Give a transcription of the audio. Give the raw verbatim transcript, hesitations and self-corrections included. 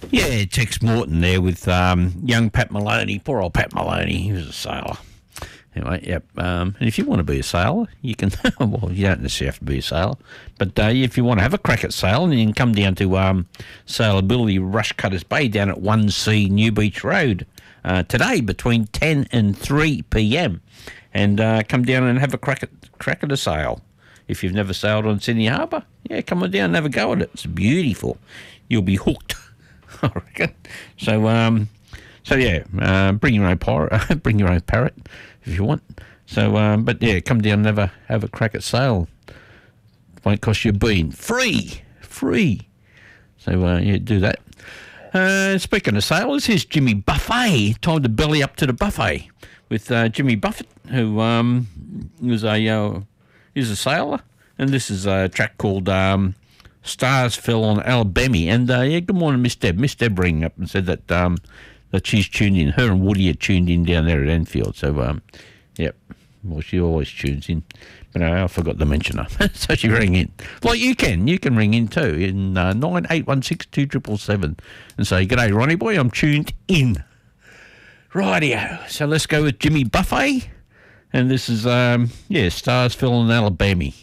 Yeah, Tex Morton there with um, young Pat Maloney. Poor old Pat Maloney. He was a sailor. Anyway, yep. Um, and if you want to be a sailor, you can. Well, you don't necessarily have to be a sailor, but uh, if you want to have a crack at sailing, you can come down to um, Sailability Rushcutters Bay down at one C New Beach Road uh, today between ten and three p m and uh, come down and have a crack at crack at a sail. If you've never sailed on Sydney Harbour, yeah, come on down and have a go at it. It's beautiful. You'll be hooked, I reckon. So, um, so yeah, uh, bring your own pirate, bring your own parrot if you want. So, um, but yeah, come down and have a have a crack at sail. Won't cost you a bean. Free, free. So uh, yeah, do that. Uh, speaking of sailors, here's Jimmy Buffett. Time to belly up to the buffet with uh, Jimmy Buffett, who um, was a uh, is a sailor, and this is a track called um, "Stars Fell on Alabama." And uh, yeah, good morning, Miss Deb. Miss Deb rang up and said that um, that she's tuned in. Her and Woody are tuned in down there at Enfield. So um, yep, well, she always tunes in. But no, I forgot to mention her. So she rang in. Like you can. You can ring in too in uh, nine eight one six two seven seven seven and say, "G'day, Ronnie boy, I'm tuned in." Rightio. So let's go with Jimmy Buffett. And this is, um, yeah, Stars Fell in Alabama.